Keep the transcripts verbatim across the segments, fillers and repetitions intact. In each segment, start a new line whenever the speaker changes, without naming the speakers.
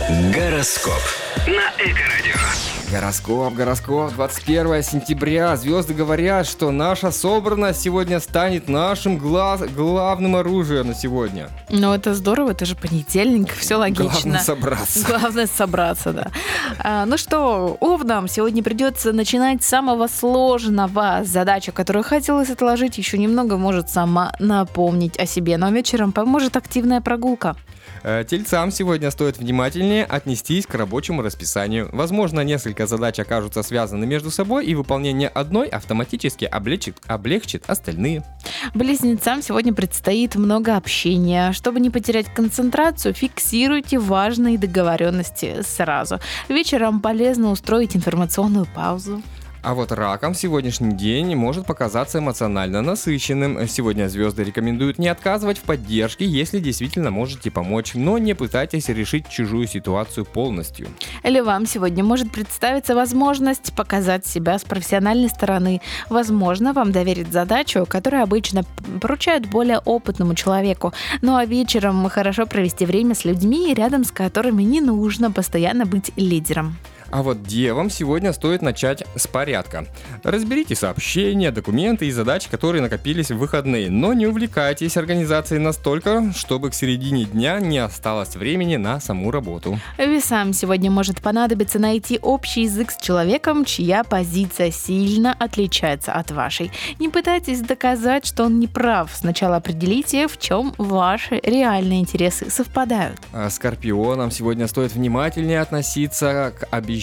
Гороскоп на Эко-радио.
Гороскоп, гороскоп, двадцать первое сентября. Звезды говорят, что наша собранность сегодня станет нашим глаз, главным оружием на сегодня.
Ну, это здорово, это же понедельник, все логично.
Главное собраться.
Главное собраться, да. А, ну что, Овнам сегодня придется начинать с самого сложного. Задача, которую хотелось отложить еще немного, может сама напомнить о себе. Но вечером поможет активная прогулка.
Тельцам сегодня стоит внимательнее отнестись к рабочему расписанию. Возможно, несколько задач окажутся связаны между собой, и выполнение одной автоматически облегчит, облегчит остальные.
Близнецам сегодня предстоит много общения. Чтобы не потерять концентрацию, фиксируйте важные договоренности сразу. Вечером полезно устроить информационную паузу.
А вот ракам сегодняшний день может показаться эмоционально насыщенным. Сегодня звезды рекомендуют не отказывать в поддержке, если действительно можете помочь, но не пытайтесь решить чужую ситуацию полностью.
Львам сегодня может представиться возможность показать себя с профессиональной стороны. Возможно, вам доверят задачу, которую обычно поручают более опытному человеку. Ну а вечером хорошо провести время с людьми, рядом с которыми не нужно постоянно быть лидером.
А вот девам сегодня стоит начать с порядка. Разберите сообщения, документы и задачи, которые накопились в выходные, но не увлекайтесь организацией настолько, чтобы к середине дня не осталось времени на саму работу.
Весам сегодня может понадобиться найти общий язык с человеком, чья позиция сильно отличается от вашей. Не пытайтесь доказать, что он не прав. Сначала определите, в чем ваши реальные интересы совпадают.
А скорпионам сегодня стоит внимательнее относиться к обещаниям.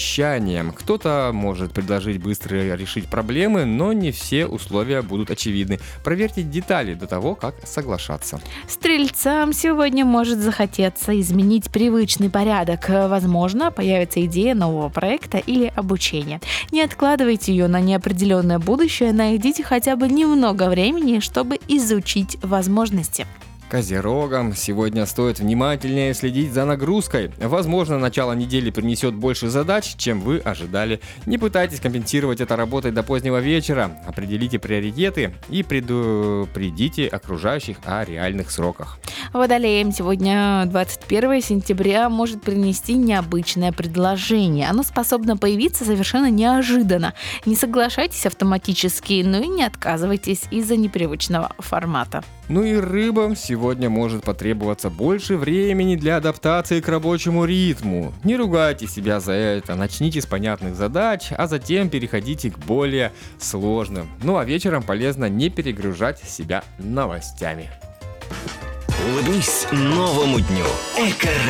Кто-то может предложить быстро решить проблемы, но не все условия будут очевидны. Проверьте детали до того, как соглашаться.
Стрельцам сегодня может захотеться изменить привычный порядок. Возможно, появится идея нового проекта или обучения. Не откладывайте ее на неопределенное будущее, найдите хотя бы немного времени, чтобы изучить возможности.
Козерогам сегодня стоит внимательнее следить за нагрузкой. Возможно, начало недели принесет больше задач, чем вы ожидали. Не пытайтесь компенсировать это работой до позднего вечера. Определите приоритеты и предупредите окружающих о реальных сроках.
Водолеям сегодня, двадцать первое сентября, может принести необычное предложение. Оно способно появиться совершенно неожиданно. Не соглашайтесь автоматически, но и не отказывайтесь из-за непривычного формата.
Ну и рыбам сегодня может потребоваться больше времени для адаптации к рабочему ритму. Не ругайте себя за это, начните с понятных задач, а затем переходите к более сложным. Ну а вечером полезно не перегружать себя новостями.
Улыбнись новому дню. Эко